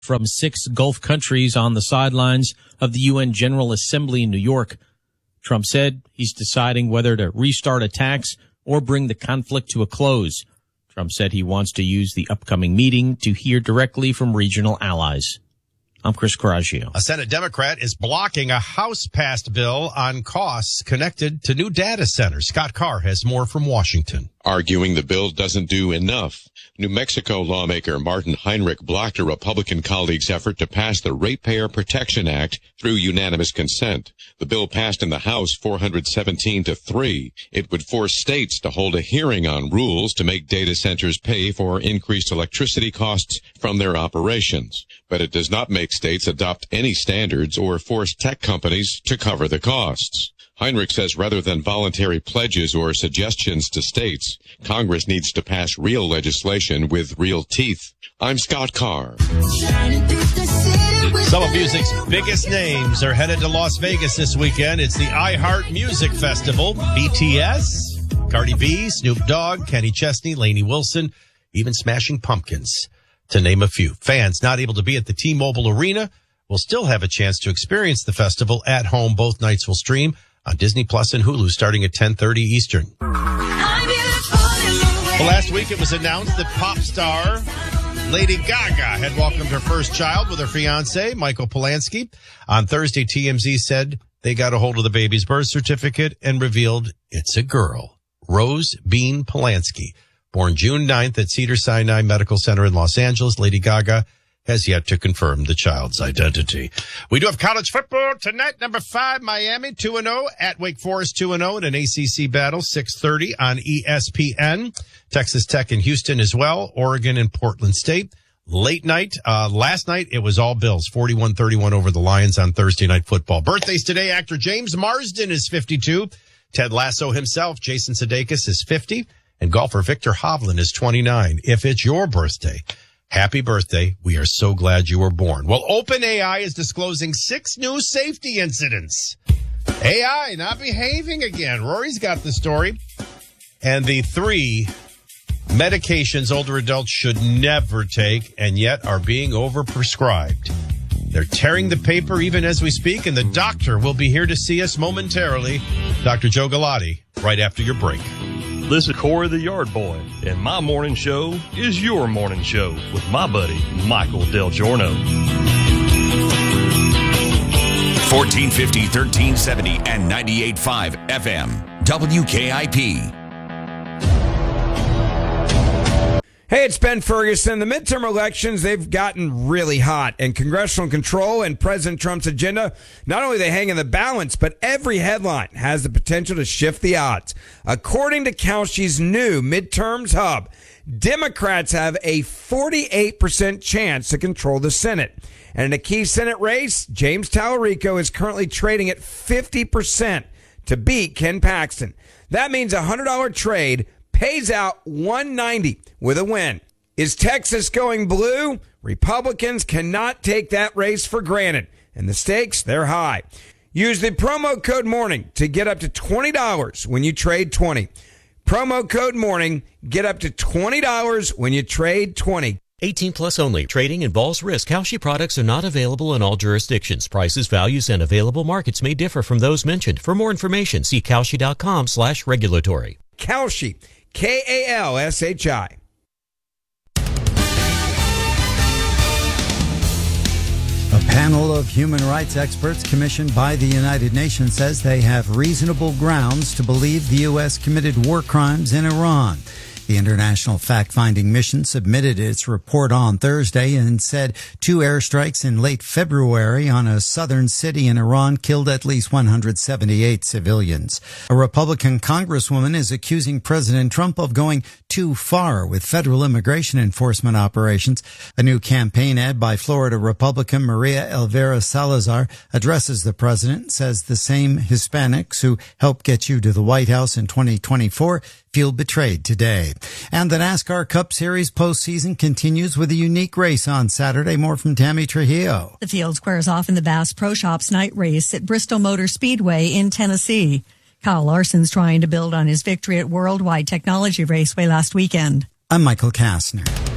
from 6 Gulf countries on the sidelines of the UN General Assembly in New York. Trump said he's deciding whether to restart attacks or bring the conflict to a close. Trump said he wants to use the upcoming meeting to hear directly from regional allies. I'm Chris Coraggio. A Senate Democrat is blocking a House-passed bill on costs connected to new data centers. Scott Carr has more from Washington. Arguing the bill doesn't do enough. New Mexico lawmaker Martin Heinrich blocked a Republican colleague's effort to pass the Ratepayer Protection Act through unanimous consent. The bill passed in the House 417-3. It would force states to hold a hearing on rules to make data centers pay for increased electricity costs from their operations. But it does not make states adopt any standards or force tech companies to cover the costs. Heinrich says rather than voluntary pledges or suggestions to states, Congress needs to pass real legislation with real teeth. I'm Scott Carr. Some of music's biggest names are headed to Las Vegas this weekend. It's the iHeart Music Festival. BTS, Cardi B, Snoop Dogg, Kenny Chesney, Lainey Wilson, even Smashing Pumpkins, to name a few. Fans not able to be at the T-Mobile Arena will still have a chance to experience the festival at home. Both nights will stream on Disney Plus and Hulu starting at 10:30 Eastern. Well, last week it was announced that pop star Lady Gaga had welcomed her first child with her fiancé, Michael Polanski. On Thursday, TMZ said they got a hold of the baby's birth certificate and revealed it's a girl, Rose Bean Polanski. Born June 9th at Cedars-Sinai Medical Center in Los Angeles, Lady Gaga has yet to confirm the child's identity. We do have college football tonight. Number 5, Miami 2-0 at Wake Forest 2-0 in an ACC battle, 6:30 on ESPN. Texas Tech and Houston as well. Oregon and Portland State. Late night. Last night it was all Bills, 41-31 over the Lions on Thursday Night Football. Birthdays today. Actor James Marsden is 52. Ted Lasso himself, Jason Sudeikis, is 50. And golfer Victor Hovland is 29. If it's your birthday, happy birthday. We are so glad you were born. Well, OpenAI is disclosing 6 new safety incidents. AI not behaving again. Rory's got the story. And the 3 medications older adults should never take and yet are being overprescribed. They're tearing the paper even as we speak, and the doctor will be here to see us momentarily. Dr. Joe Galati, right after your break. This is Corey the Yard Boy, and my morning show is your morning show with my buddy, Michael Del Giorno. 1450, 1370, and 98.5 FM, WKIP. Hey, it's Ben Ferguson. The midterm elections, they've gotten really hot, and congressional control and President Trump's agenda, not only they hang in the balance, but every headline has the potential to shift the odds. According to Kalshi's new midterms hub, Democrats have a 48% chance to control the Senate. And in a key Senate race, James Tallarico is currently trading at 50% to beat Ken Paxton. That means a $100 trade pays out $190 with a win. Is Texas going blue? Republicans cannot take that race for granted, and the stakes, they're high. Use the promo code MORNING to get up to $20 when you trade 20. Promo code MORNING, get up to $20 when you trade 20. 18 plus only. Trading involves risk. Kalshi products are not available in all jurisdictions. Prices, values, and available markets may differ from those mentioned. For more information, see Kalshi.com/regulatory. Kalshi. Kalshi. A panel of human rights experts commissioned by the United Nations says they have reasonable grounds to believe the U.S. committed war crimes in Iran. The International Fact-Finding Mission submitted its report on Thursday and said 2 airstrikes in late February on a southern city in Iran killed at least 178 civilians. A Republican congresswoman is accusing President Trump of going too far with federal immigration enforcement operations. A new campaign ad by Florida Republican Maria Elvira Salazar addresses the president, says the same Hispanics who helped get you to the White House in 2024 feel betrayed today. And the NASCAR Cup Series postseason continues with a unique race on Saturday. More from Tammy Trujillo. The field squares off in the Bass Pro Shops night race at Bristol Motor Speedway in Tennessee. Kyle Larson's trying to build on his victory at Worldwide Technology Raceway last weekend. I'm Michael Kastner.